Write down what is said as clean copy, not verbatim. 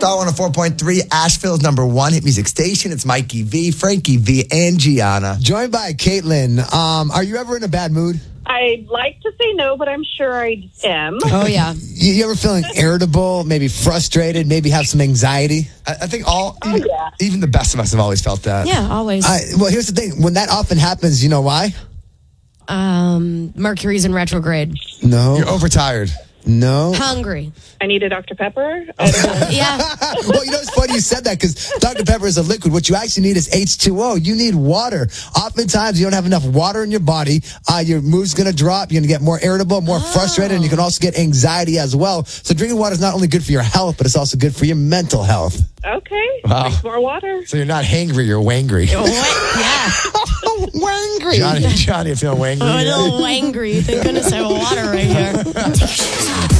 Star 104.3, Asheville's #1 hit music station. It's Mikey V, Frankie V, and Gianna. Joined by Caitlin. Are you ever in a bad mood? I'd like to say no, but I'm sure I am. Oh, yeah. You ever feeling irritable, maybe frustrated, maybe have some anxiety? I think even the best of us have always felt that. Yeah, always. Well, here's the thing. When that often happens, you know why? Mercury's in retrograde. No. You're overtired. No. Hungry. I need a Dr. Pepper. Yeah. Well, you know, it's funny you said that because Dr. Pepper is a liquid. What you actually need is H2O. You need water. Oftentimes, you don't have enough water in your body. Your mood's going to drop. You're going to get more irritable, more frustrated, and you can also get anxiety as well. So drinking water is not only good for your health, but it's also good for your mental health. Okay. Wow. Drink more water. So you're not hangry, you're wangry. Yeah. Wangry. Johnny, you feeling wangry? I'm a little angry. Thank goodness I have water right here.